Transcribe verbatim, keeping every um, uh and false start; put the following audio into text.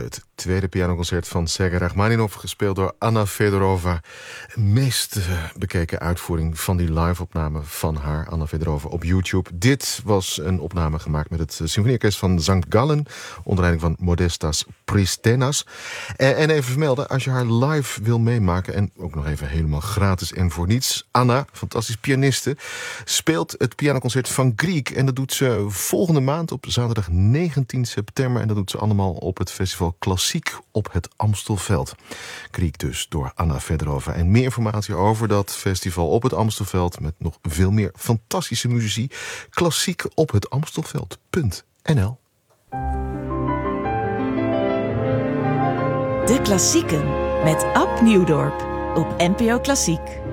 Het tweede pianoconcert van Sergej Rachmaninov, gespeeld door Anna Fedorova. Meest uh, bekeken uitvoering van die live-opname van haar, Anna Fedorova, op YouTube. Dit was een opname gemaakt met het Symfonieorkest van Sankt Gallen, onder leiding van Modestas Pristenas. En, en even vermelden, als je haar live wil meemaken, en ook nog even helemaal gratis en voor niets, Anna, fantastisch pianiste, speelt het pianoconcert van Grieg. En dat doet ze volgende maand op zaterdag negentien september. En dat doet ze allemaal op het festival Klassiek op het Amstelveld. Grieg dus door Anna Fedorova. En meer informatie over dat festival op het Amstelveld, met nog veel meer fantastische muzici, klassiek op het Amstelveld punt n l. De Klassieken met Ab Nieuwdorp op N P O Klassiek.